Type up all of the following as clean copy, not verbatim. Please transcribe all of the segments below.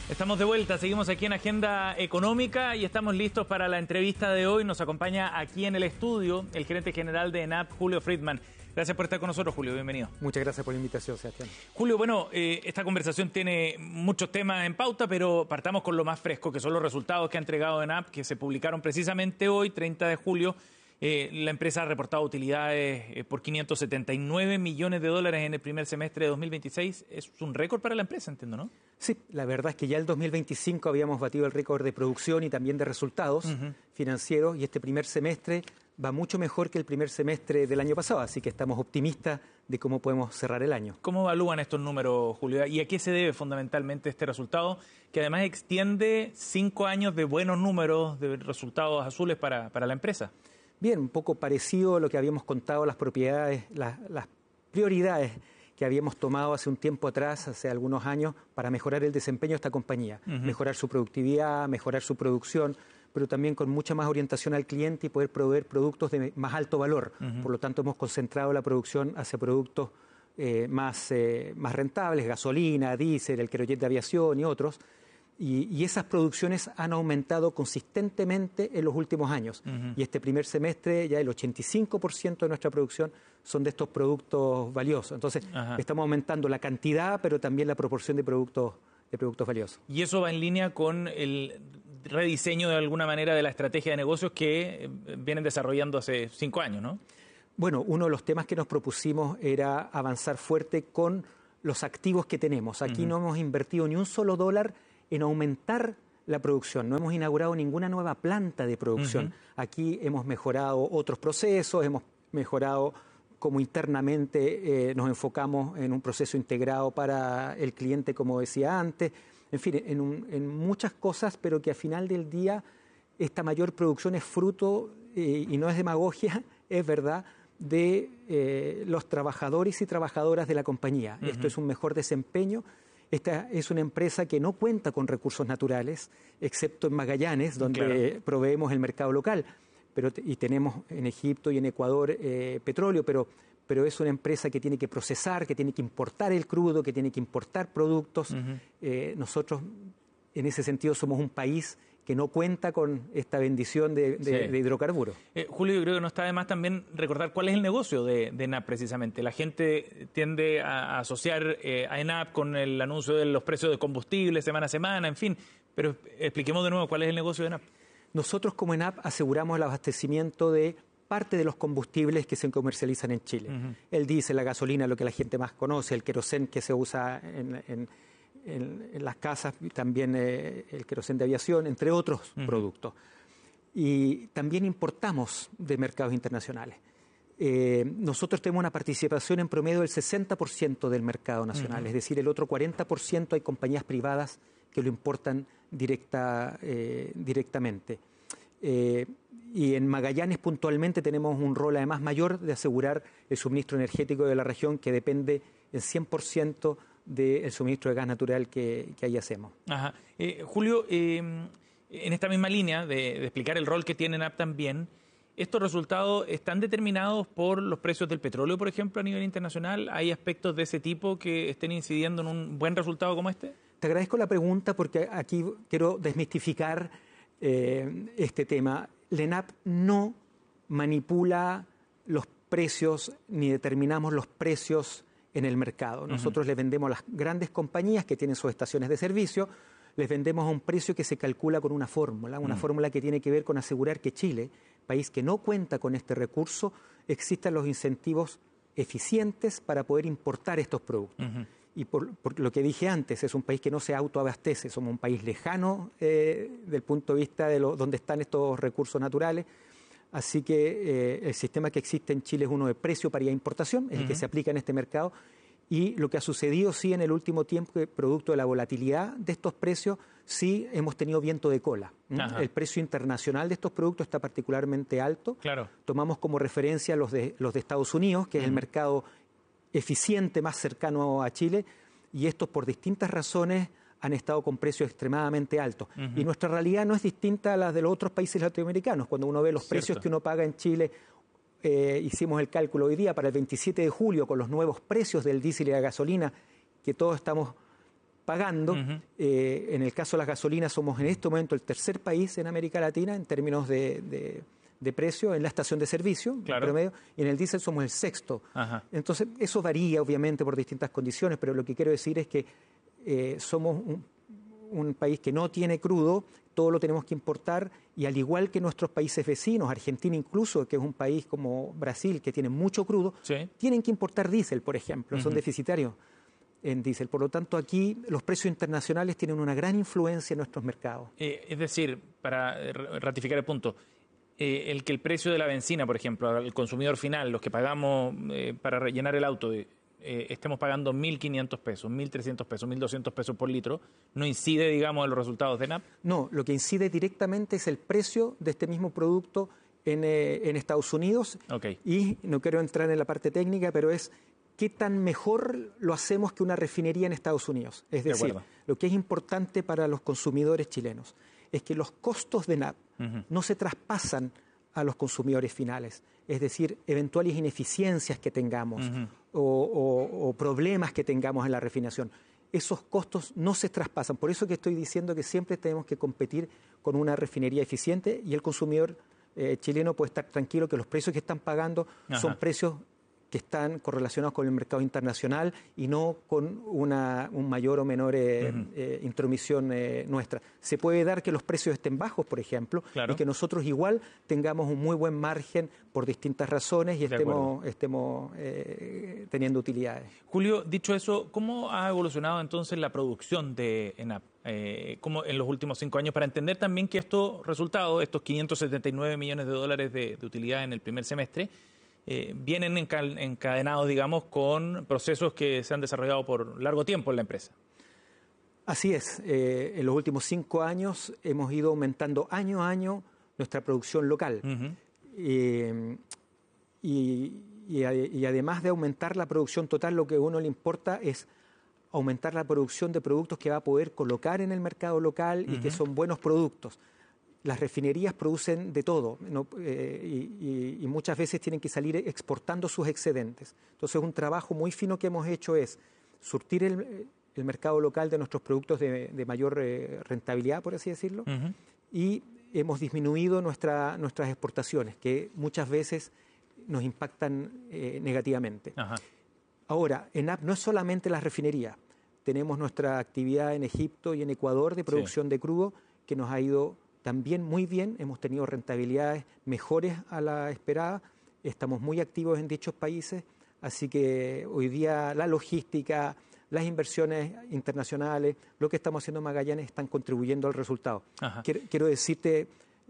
Estamos de vuelta, seguimos aquí en Agenda Económica y estamos listos para la entrevista de hoy. Nos acompaña aquí en el estudio el gerente general de ENAP, Julio Friedman. Gracias por estar con nosotros, Julio, bienvenido. Muchas gracias por la invitación, Sebastián. Julio, bueno, esta conversación tiene muchos temas en pauta, pero partamos con lo más fresco, que son los resultados que ha entregado ENAP, que se publicaron precisamente hoy, 30 de julio. La empresa ha reportado utilidades por 579 millones de dólares en el primer semestre de 2026. Es un récord para la empresa, entiendo, ¿no? Sí, la verdad es que ya el 2025 habíamos batido el récord de producción y también de resultados financieros, y este primer semestre va mucho mejor que el primer semestre del año pasado, así que estamos optimistas de cómo podemos cerrar el año. ¿Cómo evalúan estos números, Julio? ¿Y a qué se debe fundamentalmente este resultado, que además extiende 5 años de buenos números, de resultados azules para la empresa? Bien, un poco parecido a lo que habíamos contado, las prioridades que habíamos tomado hace un tiempo atrás, hace algunos años, para mejorar el desempeño de esta compañía, mejorar su productividad, mejorar su producción, pero también con mucha más orientación al cliente y poder proveer productos de más alto valor. Por lo tanto, hemos concentrado la producción hacia productos más rentables, gasolina, diésel, el querojet de aviación y otros. Y esas producciones han aumentado consistentemente en los últimos años. Y este primer semestre ya el 85% de nuestra producción son de estos productos valiosos. Entonces, estamos aumentando la cantidad, pero también la proporción de productos valiosos. Y eso va en línea con el rediseño de alguna manera de la estrategia de negocios que vienen desarrollando hace 5 años, ¿no? Bueno, uno de los temas que nos propusimos era avanzar fuerte con los activos que tenemos. Aquí no hemos invertido ni un solo dólar en aumentar la producción. No hemos inaugurado ninguna nueva planta de producción. Aquí hemos mejorado otros procesos, hemos mejorado cómo internamente nos enfocamos en un proceso integrado para el cliente, como decía antes. En fin, en muchas cosas, pero que al final del día esta mayor producción es fruto, y no es demagogia, es verdad, de los trabajadores y trabajadoras de la compañía. Esto es un mejor desempeño. Esta es una empresa que no cuenta con recursos naturales, excepto en Magallanes, donde proveemos el mercado local. Y tenemos en Egipto y en Ecuador petróleo, pero es una empresa que tiene que procesar, que tiene que importar el crudo, que tiene que importar productos. Nosotros, en ese sentido, somos un país que no cuenta con esta bendición de hidrocarburos. Julio, yo creo que no está de más también recordar cuál es el negocio de ENAP precisamente. La gente tiende a asociar a ENAP con el anuncio de los precios de combustible semana a semana, en fin, pero expliquemos de nuevo cuál es el negocio de ENAP. Nosotros como ENAP aseguramos el abastecimiento de parte de los combustibles que se comercializan en Chile. El diésel, la gasolina, lo que la gente más conoce, el querosén que se usa en las casas, también el querosén de aviación, entre otros productos. Y también importamos de mercados internacionales. Nosotros tenemos una participación en promedio del 60% del mercado nacional, es decir, el otro 40% hay compañías privadas que lo importan directamente. Y en Magallanes puntualmente tenemos un rol además mayor de asegurar el suministro energético de la región, que depende en 100% del suministro de gas natural que ahí hacemos. Julio, en esta misma línea de explicar el rol que tiene ENAP también, ¿estos resultados están determinados por los precios del petróleo, por ejemplo, a nivel internacional? ¿Hay aspectos de ese tipo que estén incidiendo en un buen resultado como este? Te agradezco la pregunta porque aquí quiero desmistificar este tema. La ENAP no manipula los precios ni determinamos los precios en el mercado. Nosotros les vendemos a las grandes compañías que tienen sus estaciones de servicio, les vendemos a un precio que se calcula con una fórmula que tiene que ver con asegurar que Chile, país que no cuenta con este recurso, existan los incentivos eficientes para poder importar estos productos. Y por lo que dije antes, es un país que no se autoabastece, somos un país lejano del punto de vista de donde están estos recursos naturales. Así que el sistema que existe en Chile es uno de precio, paridad, importación, es el que se aplica en este mercado. Y lo que ha sucedido sí en el último tiempo, que producto de la volatilidad de estos precios, sí hemos tenido viento de cola. El precio internacional de estos productos está particularmente alto. Tomamos como referencia los de Estados Unidos, que es el mercado eficiente más cercano a Chile, y estos por distintas razones han estado con precios extremadamente altos. Y nuestra realidad no es distinta a la de los otros países latinoamericanos. Cuando uno ve los precios que uno paga en Chile, hicimos el cálculo hoy día para el 27 de julio con los nuevos precios del diésel y la gasolina, que todos estamos pagando. En el caso de las gasolinas somos en este momento el tercer país en América Latina en términos de precio en la estación de servicio, claro, en promedio, y en el diésel somos el sexto. Ajá. Entonces, eso varía obviamente por distintas condiciones, pero lo que quiero decir es que somos un país que no tiene crudo, todo lo tenemos que importar, y al igual que nuestros países vecinos, Argentina incluso, que es un país como Brasil, que tiene mucho crudo, sí, tienen que importar diésel, por ejemplo, son deficitarios en diésel. Por lo tanto, aquí los precios internacionales tienen una gran influencia en nuestros mercados. Es decir, para ratificar el punto, el que el precio de la benzina, por ejemplo, al consumidor final, los que pagamos para rellenar el auto, estemos pagando 1.500 pesos, 1.300 pesos, 1.200 pesos por litro, ¿no incide, digamos, en los resultados de ENAP? No, lo que incide directamente es el precio de este mismo producto en Estados Unidos. Okay. Y no quiero entrar en la parte técnica, pero es qué tan mejor lo hacemos que una refinería en Estados Unidos. Es decir, lo que es importante para los consumidores chilenos es que los costos de ENAP no se traspasan a los consumidores finales. Es decir, eventuales ineficiencias que tengamos o problemas que tengamos en la refinación. Esos costos no se traspasan. Por eso que estoy diciendo que siempre tenemos que competir con una refinería eficiente y el consumidor chileno puede estar tranquilo que los precios que están pagando son precios que están correlacionados con el mercado internacional y no con un mayor o menor intromisión nuestra. Se puede dar que los precios estén bajos, por ejemplo, claro, y que nosotros igual tengamos un muy buen margen por distintas razones y estemos teniendo utilidades. Julio, dicho eso, ¿cómo ha evolucionado entonces la producción de ENAP? ¿Cómo en los últimos 5 años? Para entender también que estos resultados, estos 579 millones de dólares de utilidad en el primer semestre, vienen encadenados, digamos, con procesos que se han desarrollado por largo tiempo en la empresa. Así es. En los últimos 5 años hemos ido aumentando año a año nuestra producción local. Y además de aumentar la producción total, lo que a uno le importa es aumentar la producción de productos que va a poder colocar en el mercado local y que son buenos productos. Las refinerías producen de todo, ¿no? Y muchas veces tienen que salir exportando sus excedentes. Entonces, un trabajo muy fino que hemos hecho es surtir el mercado local de nuestros productos de mayor rentabilidad, por así decirlo, y hemos disminuido nuestras exportaciones, que muchas veces nos impactan negativamente. Ahora, ENAP no es solamente las refinerías. Tenemos nuestra actividad en Egipto y en Ecuador de producción de crudo, que nos ha ido también muy bien, hemos tenido rentabilidades mejores a la esperada, estamos muy activos en dichos países, así que hoy día la logística, las inversiones internacionales, lo que estamos haciendo en Magallanes están contribuyendo al resultado. Quiero decirte,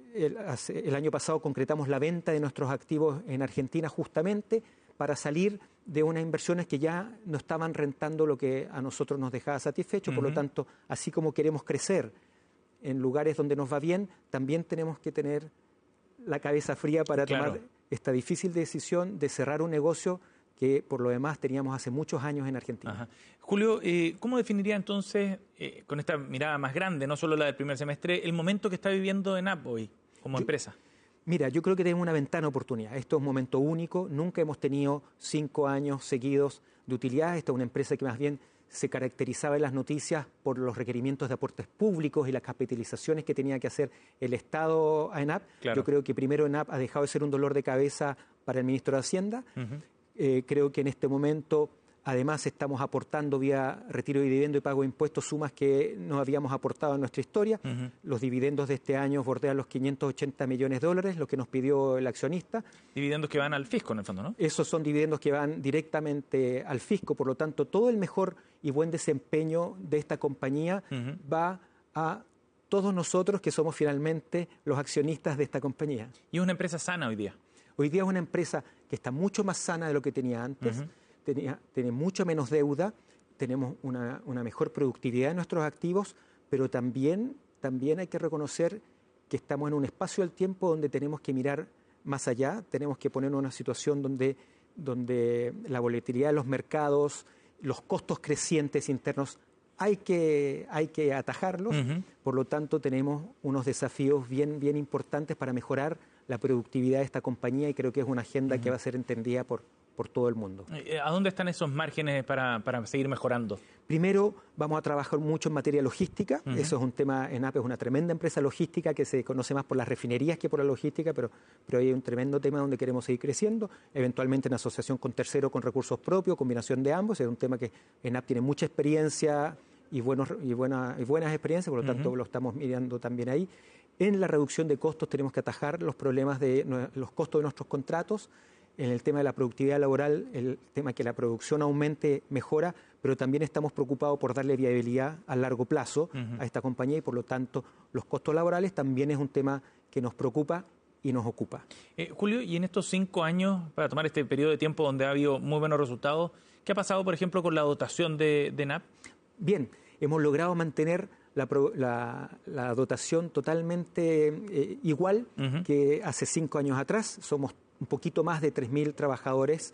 el año pasado concretamos la venta de nuestros activos en Argentina justamente para salir de unas inversiones que ya no estaban rentando lo que a nosotros nos dejaba satisfechos, por lo tanto, así como queremos crecer en lugares donde nos va bien, también tenemos que tener la cabeza fría para tomar esta difícil decisión de cerrar un negocio que por lo demás teníamos hace muchos años en Argentina. Julio, ¿cómo definiría entonces, con esta mirada más grande, no solo la del primer semestre, el momento que está viviendo ENAP hoy como empresa? Mira, yo creo que tenemos una ventana de oportunidad. Esto es un momento único, nunca hemos tenido 5 años seguidos de utilidad. Esta es una empresa que más bien se caracterizaba en las noticias por los requerimientos de aportes públicos y las capitalizaciones que tenía que hacer el Estado a ENAP. Yo creo que primero ENAP ha dejado de ser un dolor de cabeza para el ministro de Hacienda. Creo que en este momento, además, estamos aportando vía retiro de dividendo y pago de impuestos sumas que no habíamos aportado en nuestra historia. Los dividendos de este año bordean los 580 millones de dólares, lo que nos pidió el accionista. Dividendos que van al fisco, en el fondo, ¿no? Esos son dividendos que van directamente al fisco, por lo tanto, todo el mejor y buen desempeño de esta compañía va a todos nosotros que somos finalmente los accionistas de esta compañía. ¿Y es una empresa sana hoy día? Hoy día es una empresa que está mucho más sana de lo que tenía antes, tiene mucho menos deuda, tenemos una mejor productividad de nuestros activos, pero también hay que reconocer que estamos en un espacio del tiempo donde tenemos que mirar más allá, tenemos que ponernos en una situación donde la volatilidad de los mercados, los costos crecientes internos, hay que atajarlos. Por lo tanto, tenemos unos desafíos bien importantes para mejorar la productividad de esta compañía y creo que es una agenda que va a ser entendida por por todo el mundo. ¿A dónde están esos márgenes para seguir mejorando? Primero, vamos a trabajar mucho en materia logística. Eso es un tema. ENAP es una tremenda empresa logística que se conoce más por las refinerías que por la logística, pero hay un tremendo tema donde queremos seguir creciendo, eventualmente en asociación con terceros con recursos propios, combinación de ambos. Es un tema que ENAP tiene mucha experiencia y buenas experiencias, por lo tanto lo estamos mirando también ahí. En la reducción de costos tenemos que atajar los problemas de los costos de nuestros contratos. En el tema de la productividad laboral, el tema que la producción aumente mejora, pero también estamos preocupados por darle viabilidad a largo plazo a esta compañía y por lo tanto los costos laborales también es un tema que nos preocupa y nos ocupa. Julio, y en estos 5 años, para tomar este periodo de tiempo donde ha habido muy buenos resultados, ¿qué ha pasado, por ejemplo, con la dotación de ENAP? Bien, hemos logrado mantener la dotación totalmente igual que hace 5 años atrás. Somos un poquito más de 3.000 trabajadores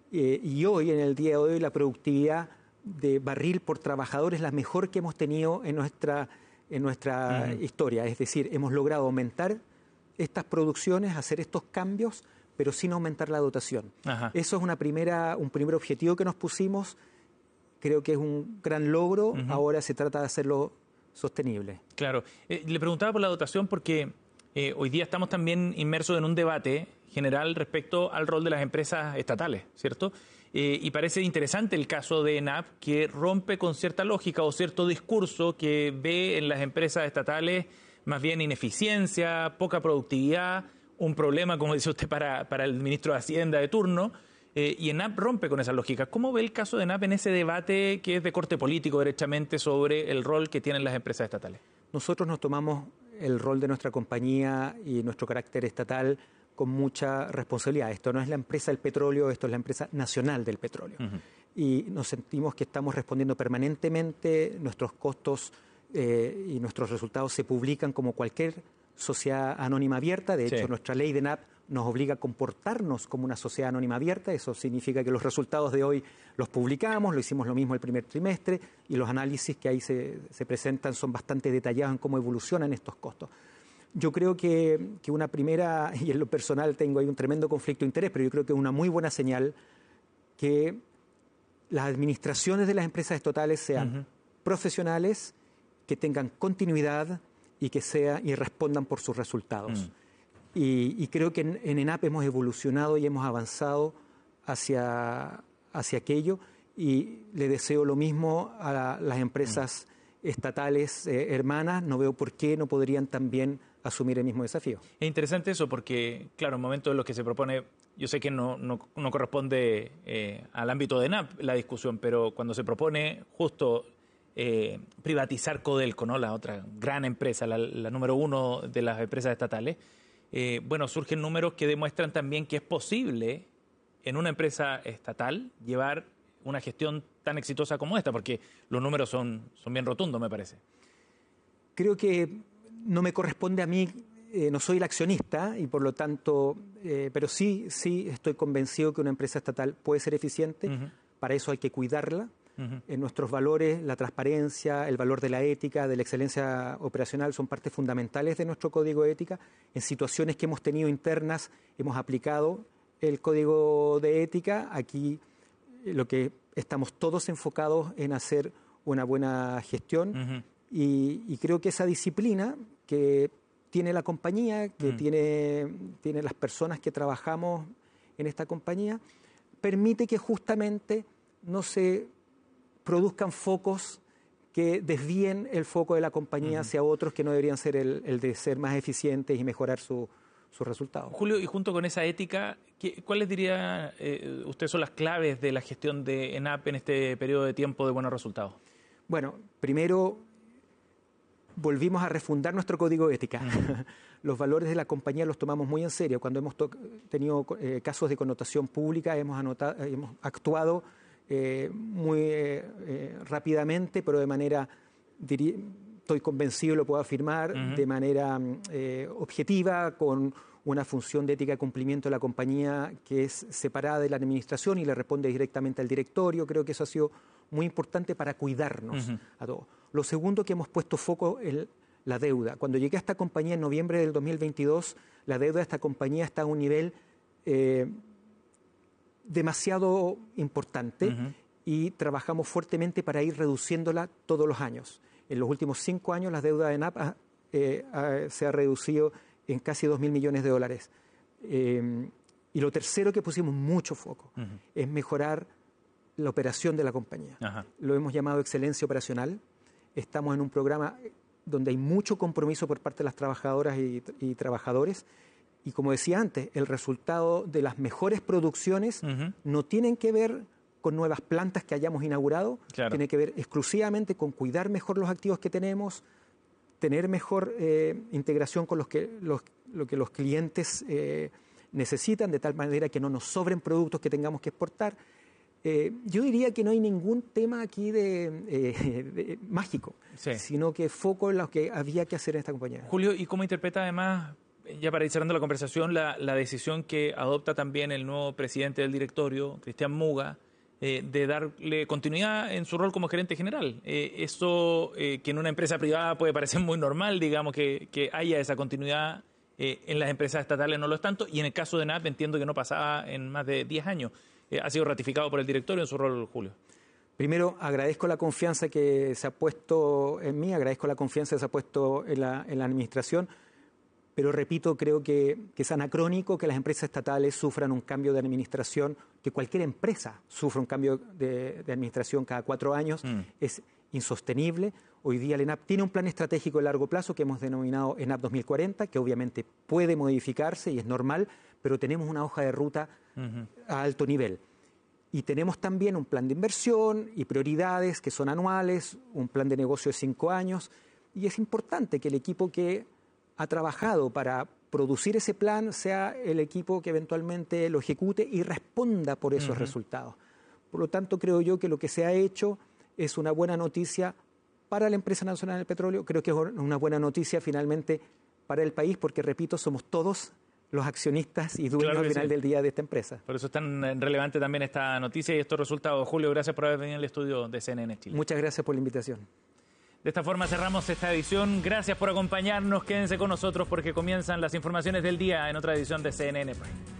y hoy, en el día de hoy, la productividad de barril por trabajador es la mejor que hemos tenido en nuestra historia. Es decir, hemos logrado aumentar estas producciones, hacer estos cambios, pero sin aumentar la dotación. Eso es un primer objetivo que nos pusimos. Creo que es un gran logro. Ahora se trata de hacerlo sostenible. Claro. Le preguntaba por la dotación porque hoy día estamos también inmersos en un debate general respecto al rol de las empresas estatales, ¿cierto? Y parece interesante el caso de ENAP, que rompe con cierta lógica o cierto discurso que ve en las empresas estatales más bien ineficiencia, poca productividad, un problema, como dice usted, para el ministro de Hacienda de turno. Y ENAP rompe con esa lógica. ¿Cómo ve el caso de ENAP en ese debate que es de corte político, derechamente, sobre el rol que tienen las empresas estatales? Nosotros nos tomamos el rol de nuestra compañía y nuestro carácter estatal con mucha responsabilidad. Esto no es la empresa del petróleo, esto es la empresa nacional del petróleo. Y nos sentimos que estamos respondiendo permanentemente, nuestros costos y nuestros resultados se publican como cualquier sociedad anónima abierta. De hecho, nuestra ley de ENAP nos obliga a comportarnos como una sociedad anónima abierta. Eso significa que los resultados de hoy los publicamos, lo hicimos lo mismo el primer trimestre, y los análisis que ahí se presentan son bastante detallados en cómo evolucionan estos costos. Yo creo que una primera, y en lo personal tengo ahí un tremendo conflicto de interés, pero yo creo que es una muy buena señal que las administraciones de las empresas estatales sean profesionales, que tengan continuidad y que respondan por sus resultados. Y creo que en ENAP hemos evolucionado y hemos avanzado hacia aquello, y le deseo lo mismo a las empresas estatales hermanas. No veo por qué no podrían también asumir el mismo desafío. Es interesante eso porque, claro, en momentos en los que se propone, yo sé que no corresponde al ámbito de ENAP la discusión, pero cuando se propone justo privatizar Codelco, ¿no?, la otra gran empresa, la número 1 de las empresas estatales, surgen números que demuestran también que es posible en una empresa estatal llevar una gestión tan exitosa como esta, porque los números son bien rotundos, me parece. Creo que no me corresponde a mí, no soy el accionista y por lo tanto, pero sí estoy convencido que una empresa estatal puede ser eficiente. Para eso hay que cuidarla. En nuestros valores, la transparencia, el valor de la ética, de la excelencia operacional son partes fundamentales de nuestro código de ética. En situaciones que hemos tenido internas hemos aplicado el código de ética. Aquí lo que estamos todos enfocados en hacer una buena gestión y creo que esa disciplina que tiene la compañía, que tiene las personas que trabajamos en esta compañía, permite que justamente no se produzcan focos que desvíen el foco de la compañía hacia otros que no deberían ser el de ser más eficientes y mejorar sus resultados. Julio, y junto con esa ética, ¿cuáles diría usted son las claves de la gestión de ENAP en este periodo de tiempo de buenos resultados? Bueno, primero volvimos a refundar nuestro código de ética. Los valores de la compañía los tomamos muy en serio. Cuando hemos tenido casos de connotación pública, hemos actuado muy rápidamente, pero de manera, estoy convencido, lo puedo afirmar, de manera objetiva, con una función de ética de cumplimiento de la compañía que es separada de la administración y le responde directamente al directorio. Creo que eso ha sido muy importante para cuidarnos a todos. Lo segundo, que hemos puesto foco en la deuda. Cuando llegué a esta compañía en noviembre del 2022, la deuda de esta compañía está a un nivel demasiado importante y trabajamos fuertemente para ir reduciéndola todos los años. En los últimos 5 años la deuda de ENAP se ha reducido en casi $2.000 millones. Y lo tercero que pusimos mucho foco es mejorar la operación de la compañía. Lo hemos llamado excelencia operacional. Estamos en un programa donde hay mucho compromiso por parte de las trabajadoras y trabajadores. Y como decía antes, el resultado de las mejores producciones no tienen que ver con nuevas plantas que hayamos inaugurado, tiene que ver exclusivamente con cuidar mejor los activos que tenemos, tener mejor integración con lo que los clientes necesitan, de tal manera que no nos sobren productos que tengamos que exportar. Yo diría que no hay ningún tema aquí de mágico, sino que foco en lo que había que hacer en esta compañía. Julio, ¿y cómo interpreta además, ya para ir cerrando la conversación, la decisión que adopta también el nuevo presidente del directorio, Cristian Muga, de darle continuidad en su rol como gerente general? Eso que en una empresa privada puede parecer muy normal, digamos, que haya esa continuidad, en las empresas estatales no lo es tanto, y en el caso de ENAP entiendo que no pasaba en más de 10 años. ¿Ha sido ratificado por el directorio en su rol, Julio? Primero, agradezco la confianza que se ha puesto en mí, agradezco la confianza que se ha puesto en la administración, pero repito, creo que es anacrónico que las empresas estatales sufran un cambio de administración, que cualquier empresa sufra un cambio de administración cada 4 años. Es insostenible. Hoy día el ENAP tiene un plan estratégico de largo plazo que hemos denominado ENAP 2040, que obviamente puede modificarse y es normal, pero tenemos una hoja de ruta a alto nivel. Y tenemos también un plan de inversión y prioridades que son anuales, un plan de negocio de 5 años, y es importante que el equipo que ha trabajado para producir ese plan sea el equipo que eventualmente lo ejecute y responda por esos resultados. Por lo tanto, creo yo que lo que se ha hecho es una buena noticia para la Empresa Nacional del Petróleo. Creo que es una buena noticia finalmente para el país porque, repito, somos todos los accionistas y dueños al final del día de esta empresa. Por eso es tan relevante también esta noticia y estos resultados. Julio, gracias por haber venido al estudio de CNN Chile. Muchas gracias por la invitación. De esta forma cerramos esta edición. Gracias por acompañarnos. Quédense con nosotros porque comienzan las informaciones del día en otra edición de CNN Prime.